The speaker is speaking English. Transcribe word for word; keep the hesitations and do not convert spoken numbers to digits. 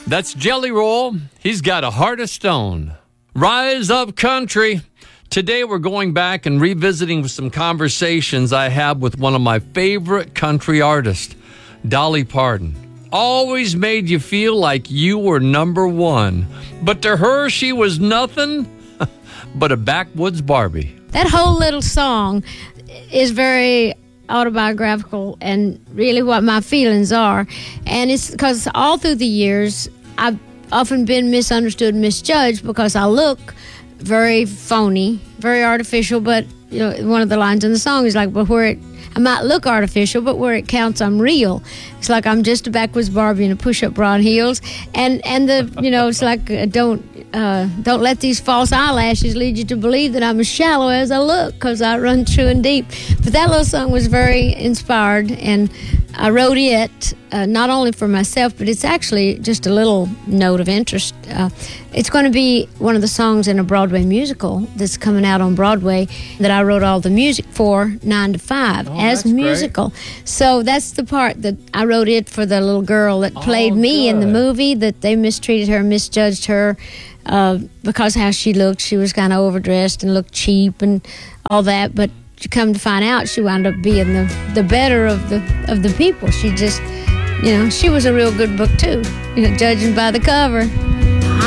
That's Jelly Roll. He's got a heart of stone. Rise up country. Today we're going back and revisiting some conversations I had with one of my favorite country artists, Dolly Parton. Always made you feel like you were number one. But to her, she was nothing but a backwoods Barbie. That whole little song is very autobiographical and really what my feelings are. And it's because all through the years, I've often been misunderstood and misjudged because I look very phony, very artificial. But, you know, one of the lines in the song is like, but where it, I might look artificial, but where it counts, I'm real. It's like I'm just a backwoods Barbie in a push-up bra and heels. And, and the, you know, it's like, uh, don't, uh, don't let these false eyelashes lead you to believe that I'm as shallow as I look, because I run true and deep. But that little song was very inspired, and I wrote it uh, not only for myself, but it's actually just a little note of interest. Uh, it's going to be one of the songs in a Broadway musical that's coming out on Broadway that I wrote all the music for, nine to five, oh, as musical. Great. So that's the part that I wrote it for the little girl that played oh, me good. in the movie, that they mistreated her, misjudged her uh, because how she looked. She was kind of overdressed and looked cheap and all that, but you come to find out she wound up being the, the better of the of the people. She just, you know, she was a real good book too, you know, judging by the cover.